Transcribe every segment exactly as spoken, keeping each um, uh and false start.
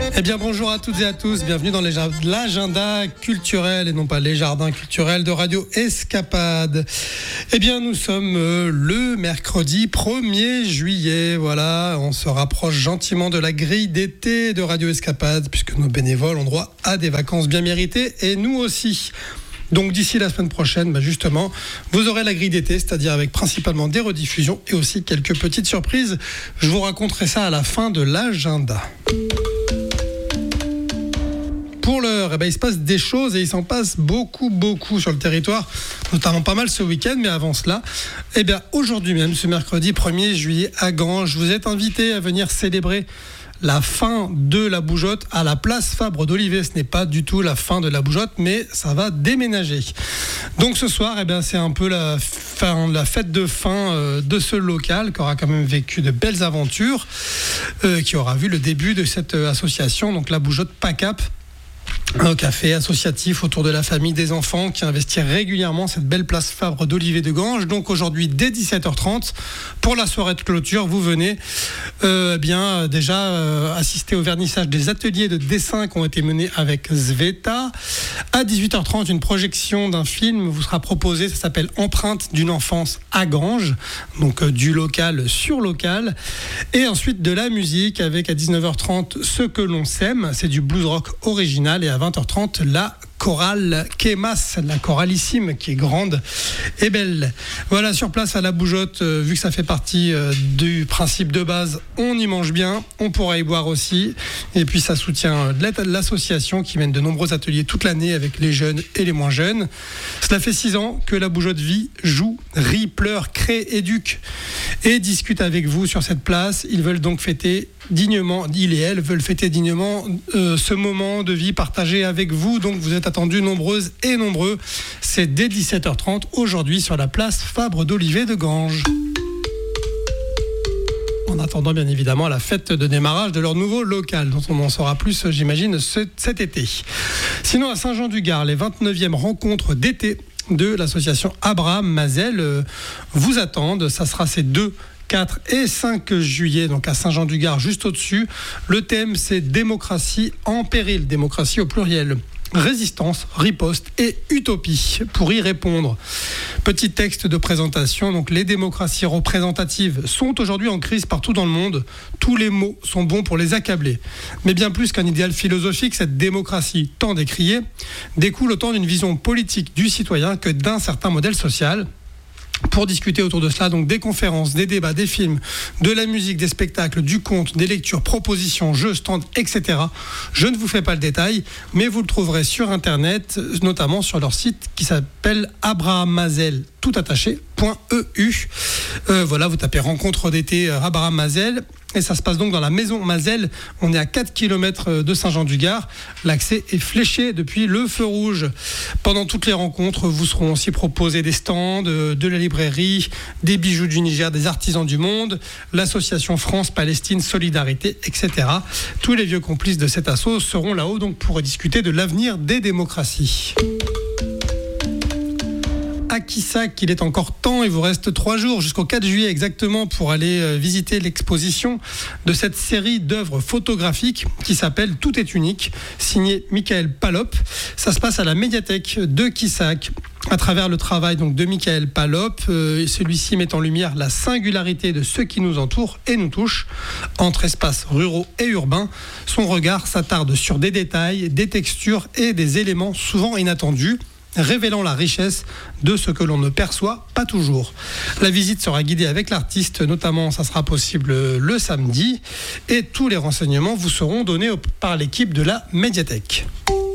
Eh bien bonjour à toutes et à tous, bienvenue dans les, l'agenda culturel et non pas les jardins culturels de Radio Escapade. Eh bien nous sommes euh, le mercredi premier juillet, voilà, on se rapproche gentiment de la grille d'été de Radio Escapade puisque nos bénévoles ont droit à des vacances bien méritées et nous aussi. Donc d'ici la semaine prochaine, bah justement, vous aurez la grille d'été, c'est-à-dire avec principalement des rediffusions et aussi quelques petites surprises. Je vous raconterai ça à la fin de l'agenda. Pour l'heure, eh ben, il se passe des choses et il s'en passe beaucoup, beaucoup sur le territoire, notamment pas mal ce week-end, mais avant cela, eh bien, aujourd'hui même, ce mercredi premier juillet à Ganges, vous êtes invités à venir célébrer la fin de la Bougeotte à la place Fabre d'Olivet. Ce n'est pas du tout la fin de la Bougeotte, mais ça va déménager. Donc ce soir, eh bien, c'est un peu la, fin, la fête de fin euh, de ce local qui aura quand même vécu de belles aventures, euh, qui aura vu le début de cette euh, association, donc la Bougeotte PACAP. Un café associatif autour de la famille des enfants qui investit régulièrement cette belle place Fabre d'Olivet de Ganges. Donc aujourd'hui dès dix-sept heures trente pour la soirée de clôture, vous venez euh, bien déjà euh, assister au vernissage des ateliers de dessin qui ont été menés avec Sveta. À dix-huit heures trente, une projection d'un film vous sera proposée, ça s'appelle Empreinte d'une enfance à Ganges, donc euh, du local sur local. Et ensuite de la musique avec à dix-neuf heures trente Ce que l'on sème, c'est du blues rock original. Et à vingt heures trente, la chorale Kemas, la choralissime qui est grande et belle. Voilà, sur place à la Bougeotte, euh, vu que ça fait partie euh, du principe de base, on y mange bien, on pourra y boire aussi. Et puis ça soutient euh, l'association qui mène de nombreux ateliers toute l'année avec les jeunes et les moins jeunes. Cela fait six ans que la Bougeotte vit, joue, rit, pleure, crée, éduque et discute avec vous sur cette place. Ils veulent donc fêter dignement, il et elle veulent fêter dignement euh, ce moment de vie partagé avec vous. Donc vous êtes attendus nombreuses et nombreux. C'est dès dix-sept heures trente aujourd'hui sur la place Fabre d'Olivet de Ganges. En attendant bien évidemment la fête de démarrage de leur nouveau local, dont on en saura plus, j'imagine, ce, cet été. Sinon à Saint-Jean-du-Gard, les vingt-neuvièmes rencontres d'été de l'association Abraham Mazel euh, vous attendent. Ça sera ces deux quatre et cinq juillet, donc à Saint-Jean-du-Gard, juste au-dessus. Le thème, c'est démocratie en péril, démocratie au pluriel. Résistance, riposte et utopie. Pour y répondre, petit texte de présentation. Donc, les démocraties représentatives sont aujourd'hui en crise partout dans le monde. Tous les mots sont bons pour les accabler. Mais bien plus qu'un idéal philosophique, cette démocratie tant décriée découle autant d'une vision politique du citoyen que d'un certain modèle social. Pour discuter autour de cela, donc des conférences, des débats, des films, de la musique, des spectacles, du conte, des lectures, propositions, jeux, stands, et cetera. Je ne vous fais pas le détail, mais vous le trouverez sur Internet, notamment sur leur site qui s'appelle abrahammazel, tout attaché, .eu. Euh, voilà, vous tapez rencontre d'été Abraham Mazel. Et ça se passe donc dans la maison Mazel. On est à quatre kilomètres de Saint-Jean-du-Gard. L'accès est fléché depuis le feu rouge. Pendant toutes les rencontres, vous seront aussi proposés des stands, de la librairie, des bijoux du Niger, des artisans du monde, l'association France-Palestine Solidarité, et cetera. Tous les vieux complices de cet assaut seront là-haut donc pour discuter de l'avenir des démocraties. À Quissac, il est encore temps, il vous reste trois jours jusqu'au quatre juillet exactement pour aller visiter l'exposition de cette série d'œuvres photographiques qui s'appelle Tout est unique, signée Michael Palop. Ça se passe à la médiathèque de Quissac. À travers le travail donc, de Michael Palop, euh, celui-ci met en lumière la singularité de ce qui nous entoure et nous touche. Entre espaces ruraux et urbains, son regard s'attarde sur des détails, des textures et des éléments souvent inattendus, révélant la richesse de ce que l'on ne perçoit pas toujours. La visite sera guidée avec l'artiste, notamment ça sera possible le samedi, et tous les renseignements vous seront donnés par l'équipe de la médiathèque.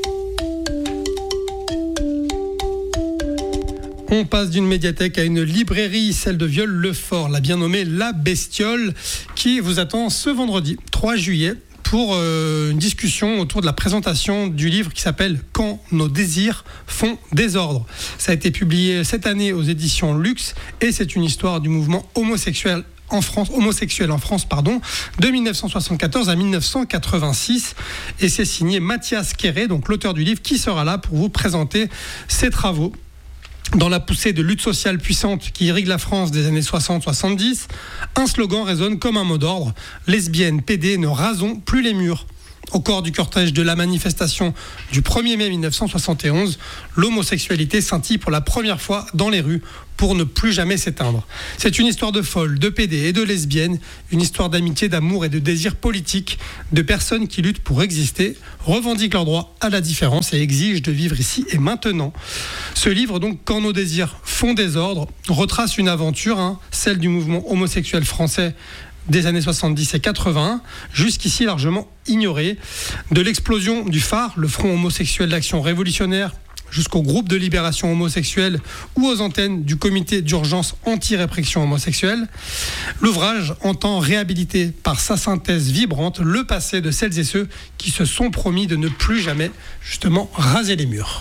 On passe d'une médiathèque à une librairie, celle de Viol-le-Fort, la bien nommée La Bestiole, qui vous attend ce vendredi trois juillet. Pour euh, une discussion autour de la présentation du livre qui s'appelle « Quand nos désirs font désordre ». Ça a été publié cette année aux éditions Luxe et c'est une histoire du mouvement homosexuel en France, homosexuel en France pardon, de dix-neuf cent soixante-quatorze à dix-neuf cent quatre-vingt-six. Et c'est signé Mathias Kéré, donc l'auteur du livre, qui sera là pour vous présenter ses travaux. Dans la poussée de lutte sociale puissante qui irrigue la France des années soixante soixante-dix, un slogan résonne comme un mot d'ordre. Lesbiennes, pédés, ne rasons plus les murs. Au corps du cortège de la manifestation du premier mai mille neuf cent soixante et onze, l'homosexualité scintille pour la première fois dans les rues pour ne plus jamais s'éteindre. C'est une histoire de folles, de pédés et de lesbiennes, une histoire d'amitié, d'amour et de désir politique, de personnes qui luttent pour exister, revendiquent leur droit à la différence et exigent de vivre ici et maintenant. Ce livre, donc, Quand nos désirs font désordre, retrace une aventure, hein, celle du mouvement homosexuel français des années soixante-dix et quatre-vingts, jusqu'ici largement ignorée, de l'explosion du phare, le Front homosexuel d'action révolutionnaire, jusqu'au groupe de libération homosexuelle ou aux antennes du comité d'urgence anti-répression homosexuelle. L'ouvrage entend réhabiliter par sa synthèse vibrante le passé de celles et ceux qui se sont promis de ne plus jamais, justement, raser les murs.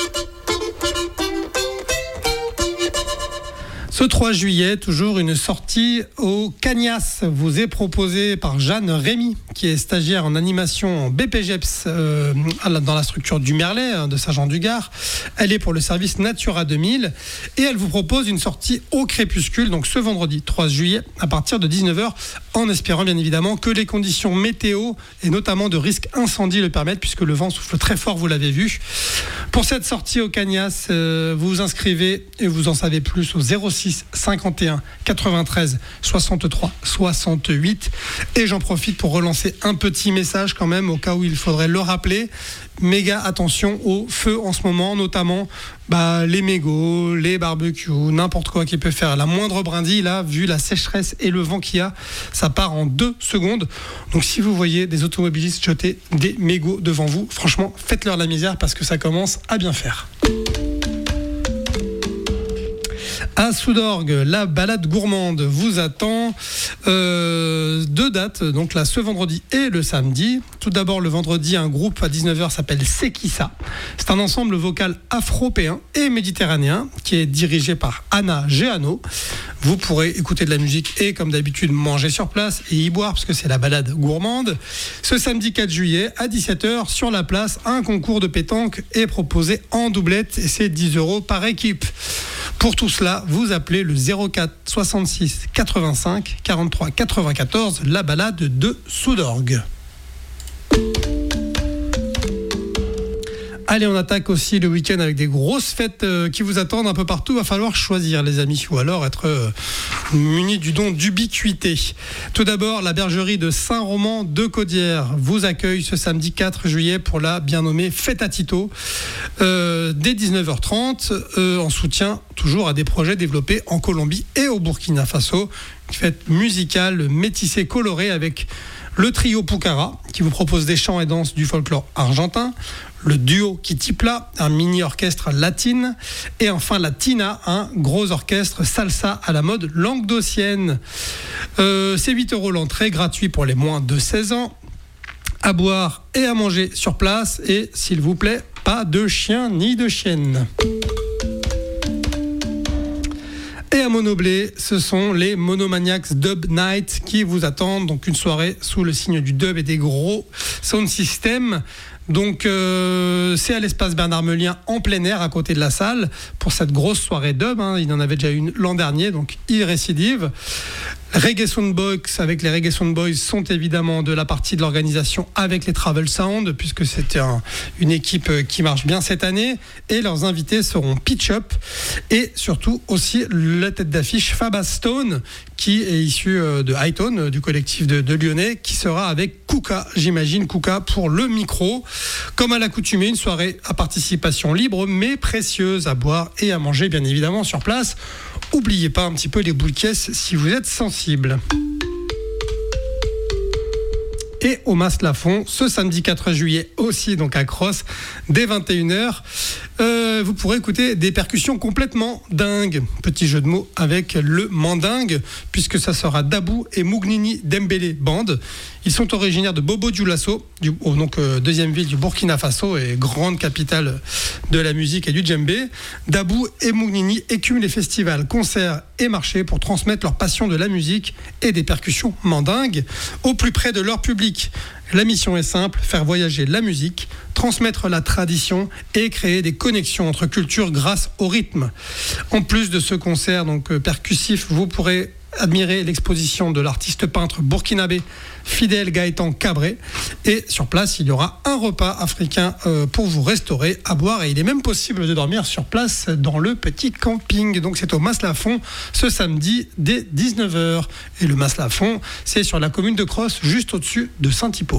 Ce trois juillet, toujours une sortie au Cagnas vous est proposée par Jeanne Rémy, qui est stagiaire en animation en B P G E P S euh, dans la structure du Merlet hein, de Saint-Jean-du-Gard. Elle est pour le service Natura deux mille et elle vous propose une sortie au crépuscule, donc ce vendredi trois juillet à partir de dix-neuf heures, en espérant bien évidemment que les conditions météo et notamment de risque incendie le permettent, puisque le vent souffle très fort, vous l'avez vu. Pour cette sortie au Cagnas, euh, vous vous inscrivez et vous en savez plus au zéro six cinquante et un quatre-vingt-treize soixante-trois soixante-huit. Et j'en profite pour relancer un petit message quand même, au cas où il faudrait le rappeler. Méga attention au feu en ce moment, notamment bah, les mégots, les barbecues, n'importe quoi qui peut faire la moindre brindille. Là, vu la sécheresse et le vent qu'il y a, ça part en deux secondes. Donc si vous voyez des automobilistes jeter des mégots devant vous, franchement, faites-leur la misère parce que ça commence à bien faire. À Soudorgues, la balade gourmande vous attend. Euh, deux dates, donc là ce vendredi et le samedi. Tout d'abord le vendredi, un groupe à dix-neuf heures s'appelle Sekissa. C'est un ensemble vocal afro-péen et méditerranéen qui est dirigé par Anna Géano. Vous pourrez écouter de la musique et comme d'habitude manger sur place et y boire parce que c'est la balade gourmande. Ce samedi quatre juillet à dix-sept heures sur la place, un concours de pétanque est proposé en doublette et c'est dix euros par équipe. Pour tout cela, vous appelez le zéro quatre soixante-six quatre-vingt-cinq quarante-trois quatre-vingt-quatorze, la balade de Soudorgues. Allez, on attaque aussi le week-end avec des grosses fêtes euh, qui vous attendent un peu partout. Il va falloir choisir, les amis, ou alors être euh, muni du don d'ubiquité. Tout d'abord, la bergerie de Saint-Roman de Caudière vous accueille ce samedi quatre juillet pour la bien nommée Fête à Tito, euh, dès dix-neuf heures trente, euh, en soutien toujours à des projets développés en Colombie et au Burkina Faso. Une fête musicale métissée, colorée avec le trio Pucara qui vous propose des chants et danses du folklore argentin, le duo Kitipla, un mini-orchestre latine, et enfin la Tina, un gros orchestre salsa à la mode languedocienne. Euh, c'est huit euros l'entrée, gratuit pour les moins de seize ans. À boire et à manger sur place, et s'il vous plaît, pas de chien ni de chienne. Et à Monoblé, ce sont les Monomaniacs Dub Night qui vous attendent. Donc une soirée sous le signe du dub et des gros sound systems. Donc euh, c'est à l'espace Bernard Meulien en plein air à côté de la salle pour cette grosse soirée dub. Hein. Il en avait déjà une l'an dernier, donc il récidive. Reggae Sound Boys avec les Reggae Sound Boys sont évidemment de la partie de l'organisation avec les Travel Sound, puisque c'était un, une équipe qui marche bien cette année, et leurs invités seront Pitch Up et surtout aussi la tête d'affiche Faba Stone, qui est issu de Hightone, du collectif de, de Lyonnais, qui sera avec Kuka, j'imagine Kuka pour le micro. Comme à l'accoutumée, une soirée à participation libre mais précieuse, à boire et à manger bien évidemment sur place. Oubliez pas un petit peu les boules caisses si vous êtes sensible. Et au Mas-Lafon, ce samedi quatre juillet aussi, donc à Cross, dès vingt et une heures, euh, vous pourrez écouter des percussions complètement dingues. Petit jeu de mots avec le mandingue, puisque ça sera Dabou et Mougnini Dembélé Band. Ils sont originaires de Bobo Dioulasso, du, donc euh, deuxième ville du Burkina Faso et grande capitale de la musique et du djembé. Dabou et Mougnini écument les festivals, concerts et marchés pour transmettre leur passion de la musique et des percussions mandingues au plus près de leur public. La mission est simple, faire voyager la musique, transmettre la tradition et créer des connexions entre cultures grâce au rythme. En plus de ce concert donc percussif, vous pourrez admirer l'exposition de l'artiste peintre burkinabé Fidel Gaëtan Cabré. Et sur place, il y aura un repas africain euh, pour vous restaurer, à boire. Et il est même possible de dormir sur place dans le petit camping. Donc c'est au Mas-Lafon ce samedi dès dix-neuf heures. Et le Mas-Lafon, c'est sur la commune de Crosse, juste au-dessus de Saint-Hypo.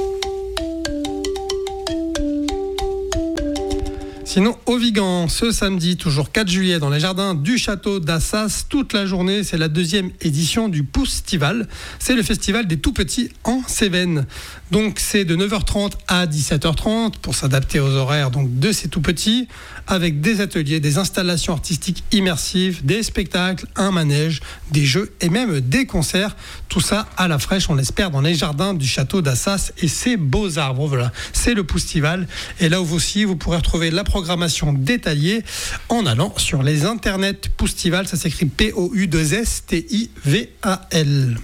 Sinon, au Vigan, ce samedi, toujours quatre juillet, dans les jardins du château d'Assas, toute la journée, c'est la deuxième édition du Poustival. C'est le festival des tout-petits en Cévennes. Donc, c'est de neuf heures trente à dix-sept heures trente pour s'adapter aux horaires donc, de ces tout-petits, avec des ateliers, des installations artistiques immersives, des spectacles, un manège, des jeux et même des concerts. Tout ça à la fraîche, on l'espère, dans les jardins du château d'Assas et ses beaux arbres. Voilà, c'est le Poustival. Et là aussi, vous pourrez retrouver la programmation détaillée en allant sur les internets. Poustival, ça s'écrit P O U deux S T I V A L.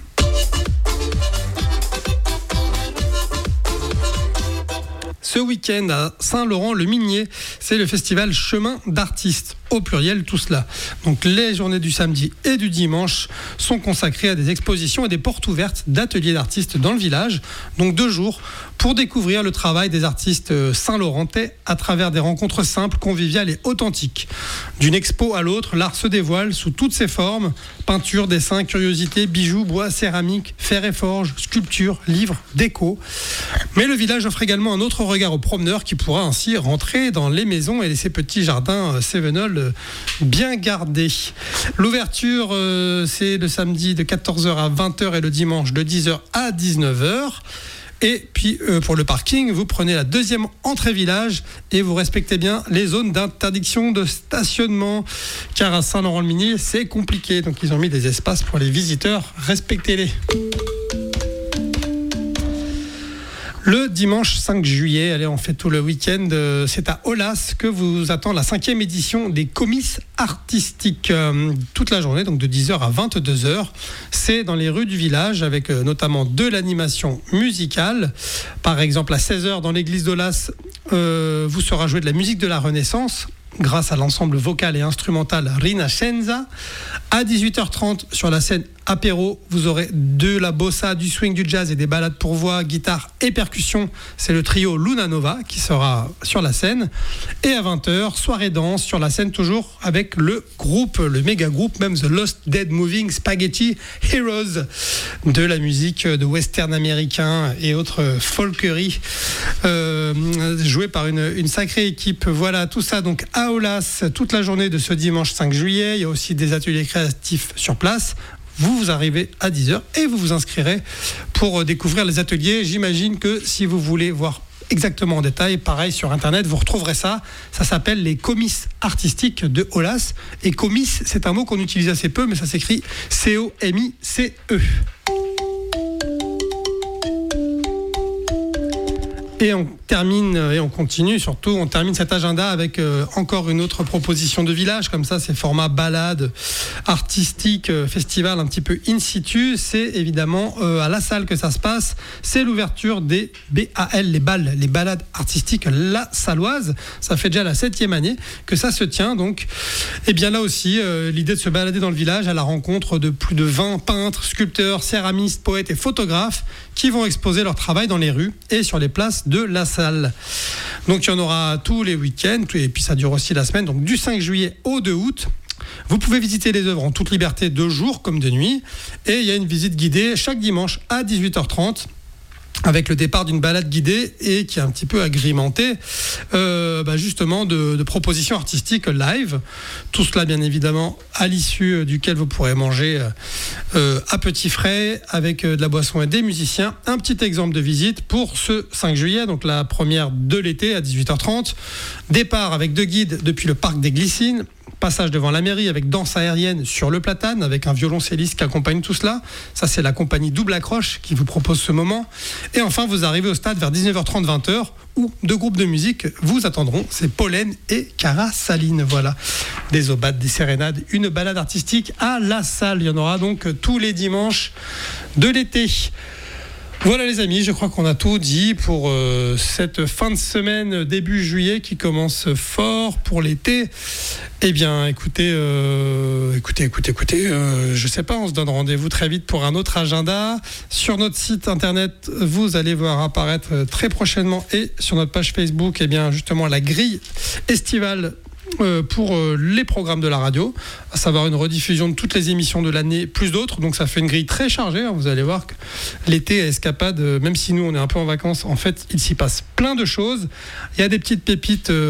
Ce week-end à Saint-Laurent-le-Minier, c'est le festival Chemin d'artistes, au pluriel tout cela. Donc les journées du samedi et du dimanche sont consacrées à des expositions et des portes ouvertes d'ateliers d'artistes dans le village. Donc deux jours pour découvrir le travail des artistes saint-laurentais à travers des rencontres simples, conviviales et authentiques. D'une expo à l'autre, l'art se dévoile sous toutes ses formes: peinture, dessin, curiosités, bijoux, bois, céramique, fer et forge, sculpture, livres, déco. Mais le village offre également un autre regard aux promeneurs qui pourra ainsi rentrer dans les maisons et ces petits jardins cévenols bien gardés. L'ouverture, euh, c'est le samedi de quatorze heures à vingt heures et le dimanche de dix heures à dix-neuf heures. Et puis euh, pour le parking, vous prenez la deuxième entrée village et vous respectez bien les zones d'interdiction de stationnement, car à Saint-Laurent-le-Minier, c'est compliqué. Donc ils ont mis des espaces pour les visiteurs, respectez-les. Le dimanche cinq juillet, allez, on fait tout le week-end, euh, c'est à Aulas que vous attend la cinquième édition des comices artistiques, euh, toute la journée, donc de dix heures à vingt-deux heures. C'est dans les rues du village, avec euh, notamment de l'animation musicale. Par exemple, à seize heures, dans l'église d'Aulas, euh, vous sera joué de la musique de la Renaissance, grâce à l'ensemble vocal et instrumental Rinascenza. À dix-huit heures trente, sur la scène apéro, vous aurez de la bossa, du swing, du jazz et des ballades pour voix, guitare et percussion. C'est le trio Luna Nova qui sera sur la scène. Et à vingt heures, soirée danse sur la scène, toujours avec le groupe, le méga groupe, même The Lost Dead Moving Spaghetti Heroes, de la musique de western américain et autres folkeries, euh, jouée par une, une sacrée équipe. Voilà, tout ça donc à Aulas toute la journée de ce dimanche cinq juillet. Il y a aussi des ateliers créatifs sur place. Vous, vous arrivez à dix heures et vous vous inscrirez pour découvrir les ateliers. J'imagine que si vous voulez voir exactement en détail, pareil sur Internet, vous retrouverez ça. Ça s'appelle les comices artistiques de Aulas. Et comices, c'est un mot qu'on utilise assez peu, mais ça s'écrit C O M I C E. Et on termine et on continue, surtout on termine cet agenda avec euh, encore une autre proposition de village, comme ça c'est format balade artistique, euh, festival un petit peu in situ. C'est évidemment euh, à la salle que ça se passe, c'est l'ouverture des B A L, les balles, les balades artistiques La Saloise. Ça fait déjà la septième année que ça se tient, donc et bien là aussi euh, l'idée de se balader dans le village à la rencontre de plus de vingt peintres, sculpteurs, céramistes, poètes et photographes qui vont exposer leur travail dans les rues et sur les places de la salle. Donc il y en aura tous les week-ends et puis ça dure aussi la semaine, donc du cinq juillet au deux août. Vous pouvez visiter les œuvres en toute liberté de jour comme de nuit, et il y a une visite guidée chaque dimanche à dix-huit heures trente avec le départ d'une balade guidée et qui est un petit peu agrémentée euh, bah justement de, de propositions artistiques live. Tout cela bien évidemment à l'issue duquel vous pourrez manger euh, à petits frais avec de la boisson et des musiciens. Un petit exemple de visite pour ce cinq juillet, donc la première de l'été à dix-huit heures trente. Départ avec deux guides depuis le parc des Glycines. Passage devant la mairie avec danse aérienne sur le platane avec un violoncelliste qui accompagne tout cela. Ça, c'est la compagnie Double Accroche qui vous propose ce moment. Et enfin, vous arrivez au stade vers dix-neuf heures trente, vingt heures où deux groupes de musique vous attendront. C'est Pollen et Cara Saline. Voilà. Des aubades, des sérénades, une balade artistique à la salle. Il y en aura donc tous les dimanches de l'été. Voilà les amis, je crois qu'on a tout dit pour euh, cette fin de semaine début juillet qui commence fort pour l'été. Eh bien écoutez, euh, écoutez, écoutez, écoutez, euh, je sais pas, on se donne rendez-vous très vite pour un autre agenda. Sur notre site internet, vous allez voir apparaître très prochainement et sur notre page Facebook, eh bien justement la grille estivale Euh, pour euh, les programmes de la radio, à savoir une rediffusion de toutes les émissions de l'année plus d'autres, donc ça fait une grille très chargée, hein. Vous allez voir que l'été à Escapade, euh, même si nous on est un peu en vacances, en fait il s'y passe plein de choses. Il y a des petites pépites euh,